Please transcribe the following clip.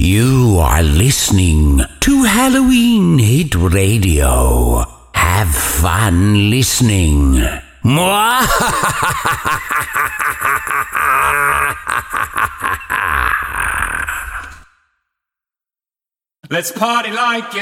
You are listening to Halloween Hit Radio. Have fun listening. Let's party like